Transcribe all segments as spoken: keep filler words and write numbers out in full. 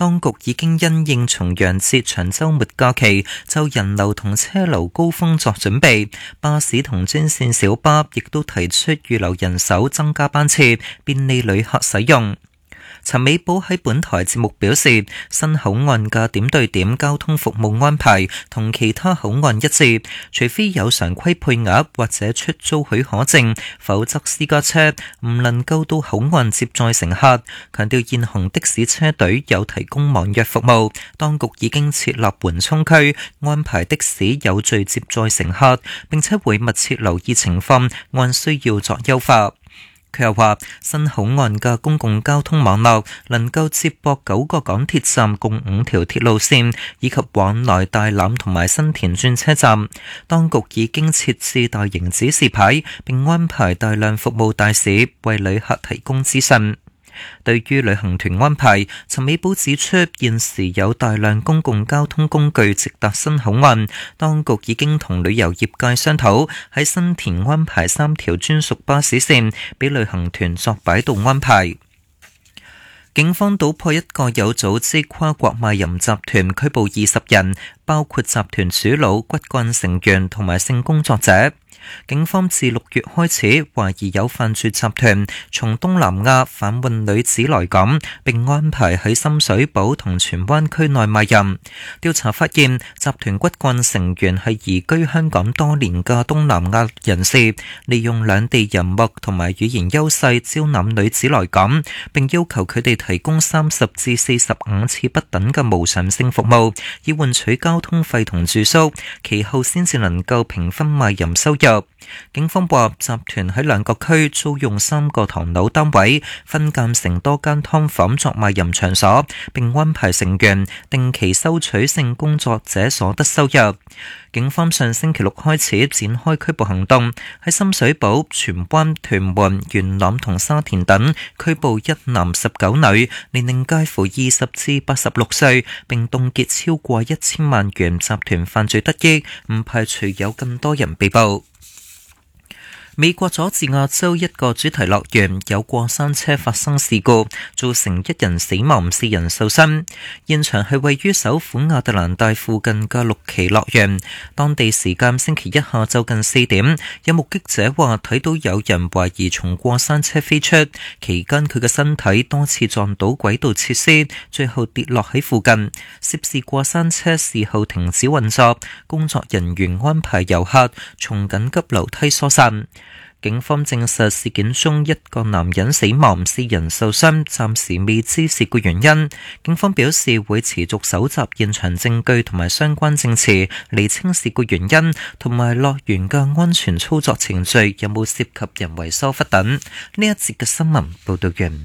當局已經因應重陽節長週末假期，就人流同車流高峰作準備。巴士同專線小巴亦都提出預留人手，增加班次，便利旅客使用。陳美寶喺本台節目表示，新口岸嘅點對點交通服務安排同其他口岸一致，除非有常規配額或者出租許可證，否則私家車唔能夠到口岸接載乘客。強調現行的士車隊有提供網約服務，當局已經設立緩衝區，安排的士有序接載乘客，並且會密切留意情況，按需要作優化。佢又話，新口岸嘅公共交通網絡能夠接駁九個港鐵站共五條鐵路線，以及往來大欖同埋新田轉車站。當局已經設置大型指示牌，並安排大量服務大使為旅客提供資訊。對於旅行團安排，陳美寶指出，現時有大量公共交通工具直達新口岸，當局已經同旅遊業界商討，喺新田安排三條專屬巴士線，俾旅行團作擺渡安排。警方搗破一個有組織跨國賣淫集團，拘捕二十人，包括集團主腦、骨幹成員同埋性工作者。警方自六月開始懷疑有犯罪集團從東南亞販運女子來港，並安排喺深水埗同荃灣區內賣淫。調查發現，集團骨幹成員係移居香港多年嘅東南亞人士，利用兩地人脈同埋語言優勢招攬女子來港，並要求佢哋提供三十至四十五次不等嘅無償性服務，以換取交通費同住宿，其後先至能夠平分賣淫收入。警方話，集團喺兩個區租用三個唐樓單位，分間成多間劏房作賣淫場所，並安排成員定期收取性工作者所得收入。警方上星期六開始展開拘捕行動，喺深水埗、荃灣、屯門、元朗同沙田等拘捕一男十九女，年齡介乎二十至八十六歲，並凍結超過一千萬元集團犯罪得益，唔排除有更多人被捕。美國佐治亞州一個主題樂園有過山車發生事故，造成一人死亡、四人受傷。現場係位於首府亞特蘭大附近嘅綠奇樂園。當地時間星期一下晝近四點，有目擊者話睇到有人懷疑從過山車飛出，期間佢嘅身體多次撞到軌道設施，最後跌落喺附近。涉事過山車事後停止運作，工作人員安排遊客從緊急樓梯疏散。警方證實事件中一個男人死亡，四人受傷，暫時未知事故原因。警方表示會持續搜集現場證據同埋相關證詞，釐清事故原因同埋樂園嘅安全操作程序有冇涉及人為疏忽等。呢一節嘅新聞報道完。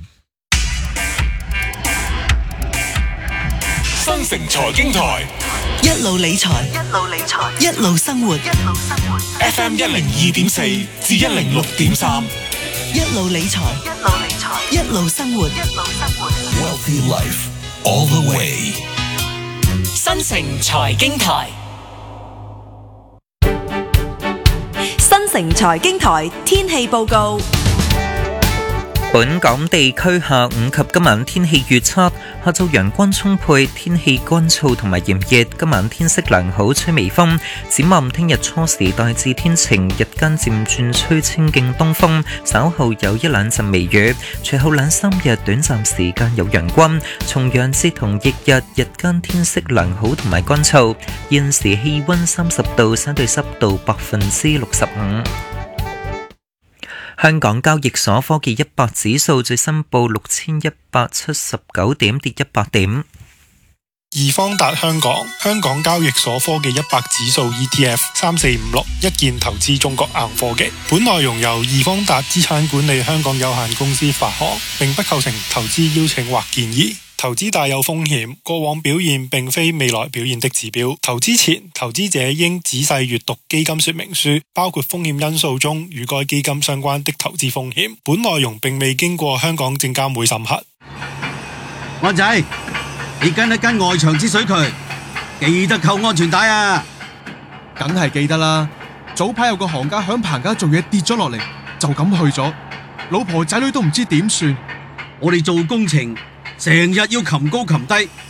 新城財經台一路理財，一路理財，一路生活，一路生活。 F M 一零二點四至一零六點三， 一路理財，一路理財，一路生活，一路生活。 Wealthy Life all the way。 新城財經台， 新城財經台天氣報告。 本港地區下午及今晚天氣預測：下晝陽光充沛，天氣乾燥同埋炎熱，今晚天色良好，吹微風。展望聽日初時大致天晴，日間漸轉吹清勁東風，稍後有一兩陣微雨。隨後兩三日短暫時間有陽光，重陽節同翌日日間天色良好同埋乾燥。現時氣溫三十度，相對濕度百分之六十五。香港交易所科技一百指數最新報六千一百七十九點，跌一百點。 易方達香港香港交易所科技一百指數 E T F 三四五六一鍵投資中國硬科技。本內容由易方達資產管理香港有限公司發行，並不構成投資邀請或建議。投資大有風險，過往表現並非未來表現的指標。投資前，投資者應仔細閱讀基金說明書，包括風險因素中與該基金相關的投資風險。本內容並未經過香港證監會審核。 安仔，你跟一跟外牆之水渠，記得扣安全帶啊！ 梗係記得啦。早排有個行家響棚架做嘢跌咗落嚟，就咁去咗，老婆仔女都唔知點算。 我哋做工程，成日要擒高擒低，